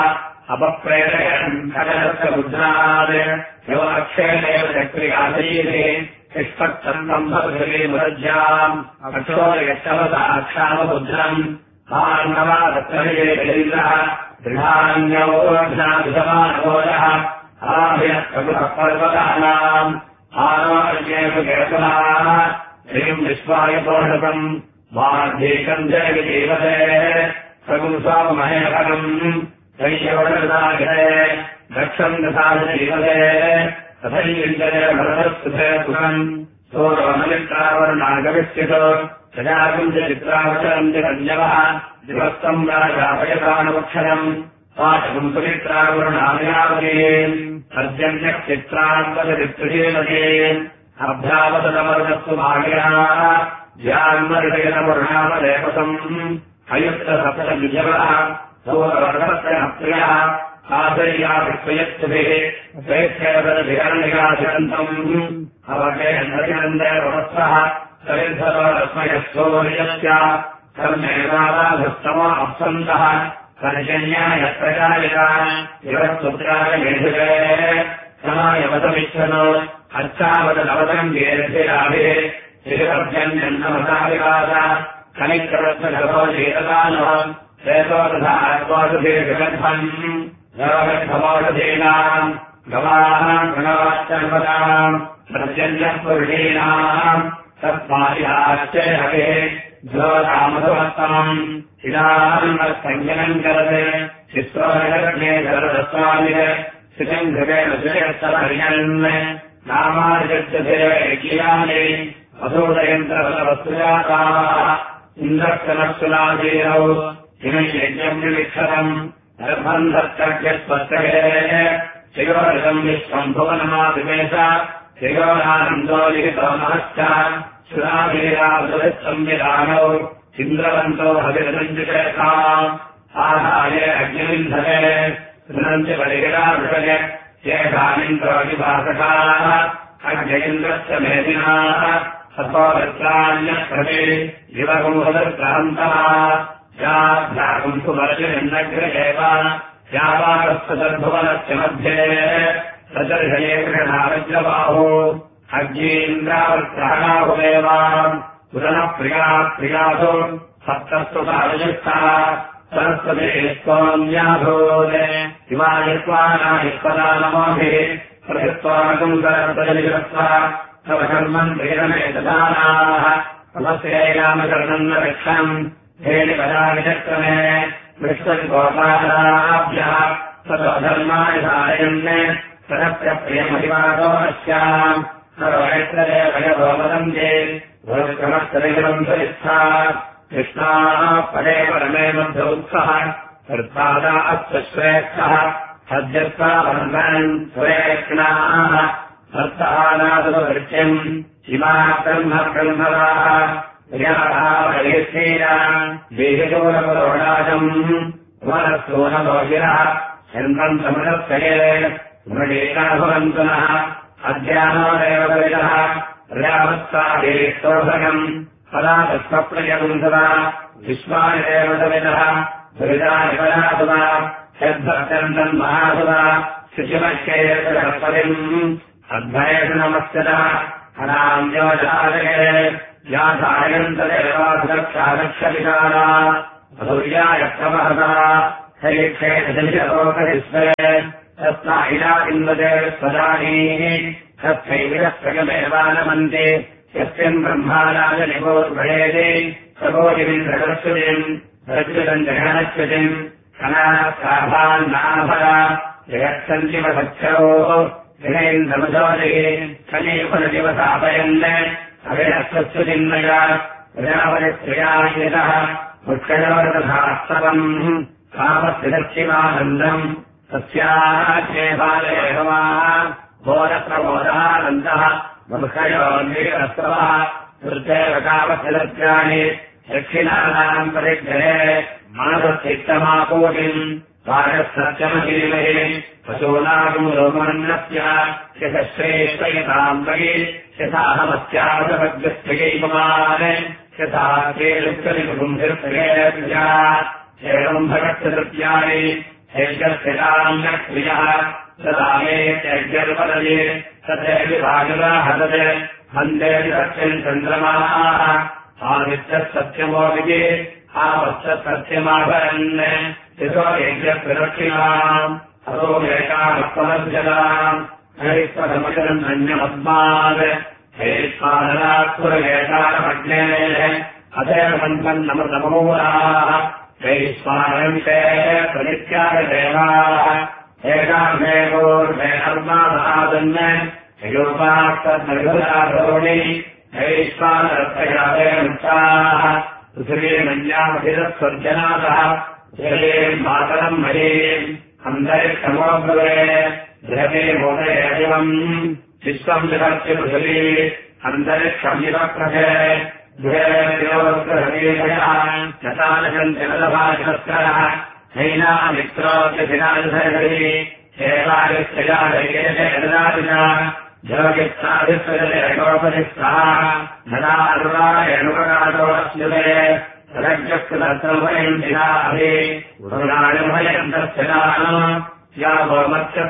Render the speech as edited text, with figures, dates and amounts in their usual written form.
अपप्रेरयन् खगस्य बुद्धात् योक्षेणेव चक्रियाधीरे निष्पत्तम्भवृज्याम् अक्षोरयक्षवदाक्षामबुद्धम् आर्णवादत्तरिन्द्रः दृढान्योर्धनाभिधमानोजः आभयप्रभुपर्वतानाम् आनोर्येव केतुलाः श्रीम् विश्वाय पोषकम् वार्धीकम् जयविजीवते सगुंसामहेकम् दैयोगृताघ्रे दक्षम् दशाजीवते तथैविन्दरे भरतस्तुते सुखम् सोरोमलित्रावर्णागविष्यत् सजाकुम् च चित्रावचरम् च कन्यवः दिवस्तम् राजापयतानवक्षरम् पाठकम् सुमित्रावर्णामयावतीम् पर्जन्यचित्रान्तरित्रिशीलतीम् अभ्यावतमरुदस्तु भाग्याः ज्यान्मरिषयनवर्णामदेवसम् अयुक्तसप्तविजवः सोरवर्णप्रियः आदर्याभिक्वयत्सुभिः स्वेच्छेदभिरनिकाशन्तम् अवकेन्द्रदेववत्सः सरिद्धरस्मयस्वोर्यस्य कर्मेवाधस्तमो अप्सन्तः कर्जन्याय प्रचारिता इवत्पुत्राय मेधुरे समायवतमिच्छनो अर्चावतनवतम् गेर्भिराभिः श्रीरभ्यन्यन्नमसाविकास कनिक्रवत्सगतो चेतदानः श्रेतो तथा आत्मासुधीर्घगर्भम् गवगर्भमौषधीनाम् गवानाम् गणवाच्चर्वताम् प्रत्यन्यपुरुषीणाम् तत्मादिहाश्चेहभिः ज्योतामधुवत्तमम् इदानम् करते चित्रोरग्ने शरदस्वामिः श्रितम् घृतेन श्रेयस्तमर्यन् नामार्जत्यधेवैक्यानि वसूदयन्त्रवस्तुजाताः इन्द्रस्तनस्तुलादीरौ हिमयज्ञम् विविक्षरम् गर्भम् दत्तज्ञस्वस्तये शिरोरजम् विश्वम् भुवनमादिवेश शिरोरानन्दो लिखितो महश्च सुरावीरासंविधानौ इन्द्रवन्तो हविरञ्जुषेताम् आधाय अग्निविन्धने सुनञ्च परिगिराभिषये येषामिन्द्रोऽभिभासकाः अग्निन्द्रस्य मेदिनाः सत्त्वावत्राण्यप्रभे युवगुंहदर्क्रान्तः याभ्यागुम् सुवर्षिन्नग्रहेव यावागस्तदर्भुवनस्य मध्ये सदर्शये कृष्णावज्रबाहो अग्नीन्द्रावृत्रहणाहुमेव पुरनप्रिया प्रियासु सप्तस्तु कालयुक्तः सरस्वती स्वाम्याभूते हिमायस्वानाहिस्पदा नमोभिः प्रहित्वागुंसरस्वजलिगत्वा तव कर्मन् प्रेरणे ददानाः तमस्यैरामकर्णम् न रक्षम् हेलिपदाविचक्रमे विष्णुगोपालाभ्यः तदधर्माय धारयन् सदप्यप्रियमहिमातो अस्याम् सर्वैत्ररे भगवो वदन्ते भोक्रमस्तरिगम् सरिष्ठा कृष्णाः पदे परमे मध्यौत्सः हृत्पादा अश्वश्रेष्ठः सद्यत्वा बन्धन् सुरेक्ष्णाः सप्तहानादवृत्यम् इमा ब्रह्मब्रह्मदाः प्रियाः बीजोरपरोडाशम् वनस्तूनलोगिरः शन्वम् समुदस्तये मृडीकाभवन्तुनः अद्यानोरेव कवितः प्रजावत्सादेस्तोभगम् पदातस्वप्रयम् सदा विश्वानि देवतविदः दुरितानि पदासुदा यद्भक्तन्तम् महासुदा शुचिमश्चेतपदिम् अद्भयेषु नमस्यतः अनाम्योजालये यासायन्तदेवासुरक्षारक्षपितारा अधुर्याय प्रवहतः हरिक्षेत्रलोकविश्वरे तस्मा इला इन्दते स्वदानीः तस्यैविरस्त्रगमेवानमन्ते यस्यम् ब्रह्माराजनिवोर्भयेते सगोरिविन्द्रकर्षुतिम् रज्जुतम् जगणच्युतिम् कनास्थाभान्नाभरा जगत्सञ्जिवसच्छरोः जगेन्द्रमधोदये कलीफलदिवसापयन् अभिनस्तुतिन्नया प्रजापतिश्रियायतः मुक्षयोरथास्तवम् कामस्थिदक्षिमानन्दम् तस्याक्षेपालयेवा बोधप्रबोधानन्दः मुखयोर्निरस्तवः वृद्धेव कामस्थिदत्यानि दक्षिणानाम् परिग्रहे मानसचित्तमाकोटिम् पाकसत्यमहीमहे पशूनागम् रोमन्नस्य यशश्रेष्ठयताम् वगे यथाहमस्यावग्रस्त्रियैपमान् यथा ते लुप्तनिपुंभिर्प्रियेभ्या एवम् भगत्तृत्यानि यज्ञस्थितान्यक्रियः तदामेत्यज्ञपदये तथेति भागुरा हतते हन्देति सत्यम् चन्द्रमाः आदित्यः सत्यमोऽपि आवत्सत्सत्यमाभरन् यतो यज्ञप्रदक्षिणाम् अतो एकामत्पदज्जलाम् हैष्पदमचलम् अन्यमस्मात् हैष्पादनात्पुरवेशारमग्नेः अथैर्मन्वन्नमृतमूलाः हैष्पादन्ते प्रनित्यागदेवाः एकामेवोर्भेर्मादन् योपास्तद्मृगदारोणि हैष्पादरक्षयाः पृथिवीमन्यामभिरस्वर्जनाथः मातरम् महीम् अन्तरिक्षमोऽब्रवे बृहते मोदयेवम् विश्वम् विभक्ति पृथिवी अन्तरिक्षमिवप्रभे गृहेभ्योऽग्रहवीभयः नतालशन्तिनलभाषस्करः हैनामित्रोऽप्यधिनाधरी हेवायुश्चयादयेनादिना जोगित्साधिस्वजलेकोपनिष्ठः धनार्वायनुपकाशोऽस्युते रज्जकृतसर्वयम् दिनाभि पुराणभयम् दर्शनान् या गोमत्स्य